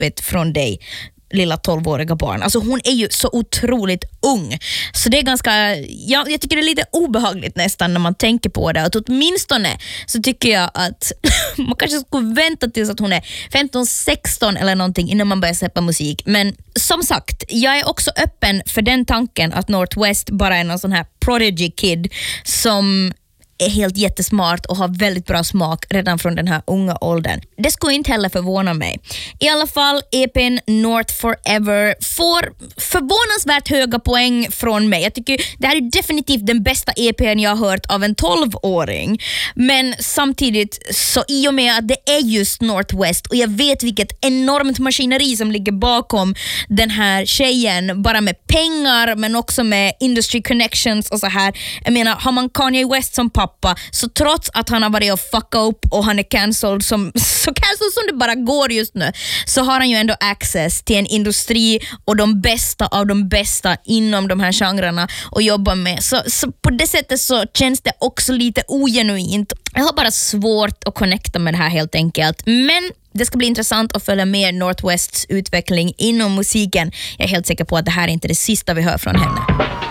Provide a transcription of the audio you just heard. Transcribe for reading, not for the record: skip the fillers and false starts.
snäppet från dig, lilla 12-åriga barn. Alltså hon är ju så otroligt ung. Så det är ganska, jag tycker det är lite obehagligt nästan när man tänker på det. Att åtminstone så tycker jag att man kanske skulle vänta tills att hon är 15-16 eller någonting innan man börjar släppa musik. Men som sagt, jag är också öppen för den tanken att North West bara är någon sån här prodigy kid som är helt jättesmart och har väldigt bra smak redan från den här unga åldern. Det skulle inte heller förvåna mig. I alla fall, EPn North Forever får förvånansvärt höga poäng från mig. Jag tycker det här är definitivt den bästa EPn jag har hört av en 12-åring. Men samtidigt, så i och med att det är just North West och jag vet vilket enormt maskineri som ligger bakom den här tjejen, bara med pengar men också med industry connections och så här. Jag menar, har man Kanye West som pappa, så trots att han har varit och fucka upp och han är cancelled som det bara går just nu, så har han ju ändå access till en industri och de bästa av de bästa inom de här genrerna att jobba med. Så på det sättet så känns det också lite ogenuint. Jag har bara svårt att connecta med det här helt enkelt. Men det ska bli intressant att följa med North Wests utveckling inom musiken. Jag är helt säker på att det här är inte det sista vi hör från henne.